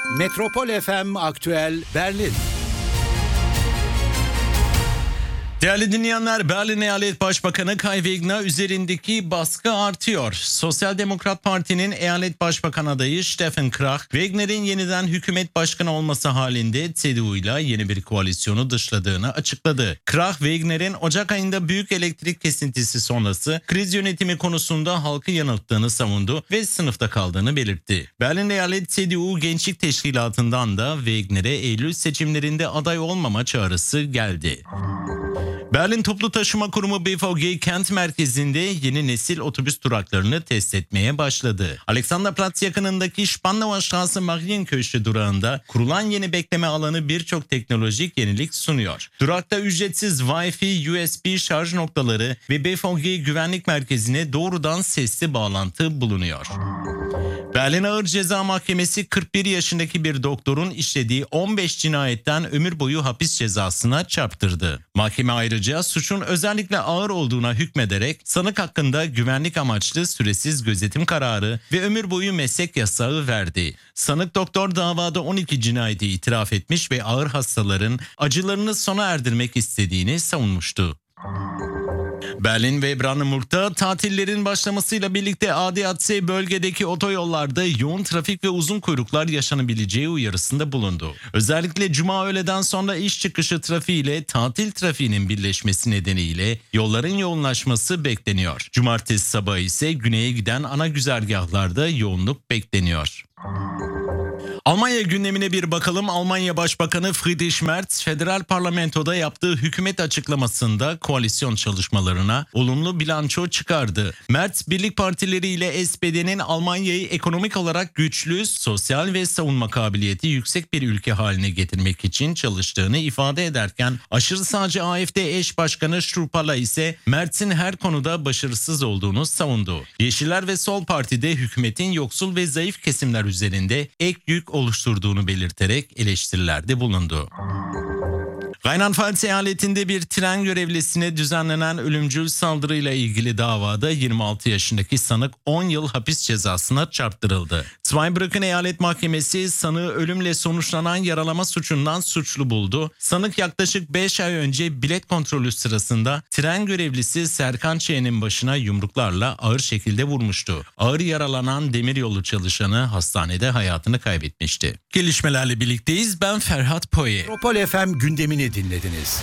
Metropol FM Aktüel Berlin. Değerli dinleyenler, Berlin Eyalet Başbakanı Kai Wegner üzerindeki baskı artıyor. Sosyal Demokrat Parti'nin eyalet başbakan adayı Steffen Krach, Wegner'in yeniden hükümet başkanı olması halinde CDU ile yeni bir koalisyonu dışladığını açıkladı. Krach, Wegner'in Ocak ayında büyük elektrik kesintisi sonrası kriz yönetimi konusunda halkı yanılttığını savundu ve sınıfta kaldığını belirtti. Berlin Eyalet CDU Gençlik Teşkilatı'ndan da Wegner'e Eylül seçimlerinde aday olmama çağrısı geldi. Berlin Toplu Taşıma Kurumu BVG kent merkezinde yeni nesil otobüs duraklarını test etmeye başladı. Alexanderplatz yakınındaki Spandauer Straße Marienköşkü durağında kurulan yeni bekleme alanı birçok teknolojik yenilik sunuyor. Durakta ücretsiz Wi-Fi, USB şarj noktaları ve BVG güvenlik merkezine doğrudan sesli bağlantı bulunuyor. Berlin Ağır Ceza Mahkemesi 41 yaşındaki bir doktorun işlediği 15 cinayetten ömür boyu hapis cezasına çarptırdı. Mahkeme ayrıca suçun özellikle ağır olduğuna hükmederek sanık hakkında güvenlik amaçlı süresiz gözetim kararı ve ömür boyu meslek yasağı verdi. Sanık doktor davada 12 cinayeti itiraf etmiş ve ağır hastaların acılarını sona erdirmek istediğini savunmuştu. Berlin ve Brandenburg'da tatillerin başlamasıyla birlikte ADAC bölgedeki otoyollarda yoğun trafik ve uzun kuyruklar yaşanabileceği uyarısında bulundu. Özellikle cuma öğleden sonra iş çıkışı trafiğiyle tatil trafiğinin birleşmesi nedeniyle yolların yoğunlaşması bekleniyor. Cumartesi sabahı ise güneye giden ana güzergahlarda yoğunluk bekleniyor. Almanya gündemine bir bakalım. Almanya Başbakanı Friedrich Merz, federal parlamentoda yaptığı hükümet açıklamasında koalisyon çalışmalarına olumlu bilanço çıkardı. Merz, birlik partileri ile SPD'nin Almanya'yı ekonomik olarak güçlü, sosyal ve savunma kabiliyeti yüksek bir ülke haline getirmek için çalıştığını ifade ederken, aşırı sağcı AfD eş başkanı Strupala ise Merz'in her konuda başarısız olduğunu savundu. Yeşiller ve Sol Parti'de hükümetin yoksul ve zayıf kesimler üzerinde ek yük oluşturduğunu belirterek eleştirilerde bulundu. Rheinland-Pfalz eyaletinde bir tren görevlisine düzenlenen ölümcül saldırıyla ilgili davada 26 yaşındaki sanık 10 yıl hapis cezasına çarptırıldı. Zweibrücken Eyalet Mahkemesi sanığı ölümle sonuçlanan yaralama suçundan suçlu buldu. Sanık yaklaşık 5 ay önce bilet kontrolü sırasında tren görevlisi Serkan Ç'nin başına yumruklarla ağır şekilde vurmuştu. Ağır yaralanan demiryolu çalışanı hastanede hayatını kaybetmişti. Gelişmelerle birlikteyiz. Ben Ferhat Poye. Metropol FM gündemini dinlediniz.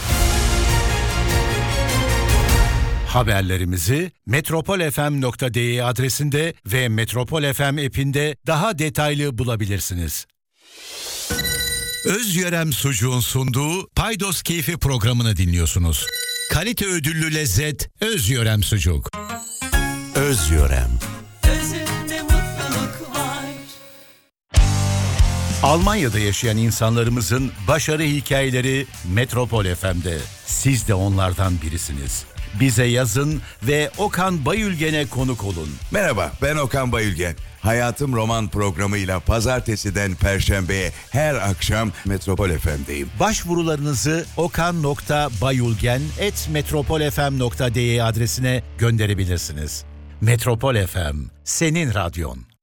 Haberlerimizi metropolfm.de adresinde ve Metropol FM app'inde daha detaylı bulabilirsiniz. Özyörem Sucuğun sunduğu Paydos Keyfi programını dinliyorsunuz. Kalite ödüllü lezzet Özyörem Sucuk. Özyörem. Özünde mutluluk var. Almanya'da yaşayan insanlarımızın başarı hikayeleri Metropol FM'de. Siz de onlardan birisiniz. Bize yazın ve Okan Bayülgen'e konuk olun. Merhaba, ben Okan Bayülgen. Hayatım Roman programıyla pazartesiden perşembeye her akşam Metropol FM'deyim. Başvurularınızı okan.bayülgen@metropolfm.de adresine gönderebilirsiniz. Metropol FM, senin radyon.